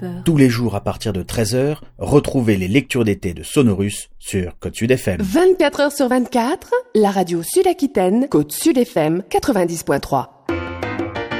peur. Tous les jours à partir de 13h, retrouvez les lectures d'été de Sonorus sur Côte Sud FM. 24 heures sur 24, la radio Sud-Aquitaine, Côte Sud FM 90.3.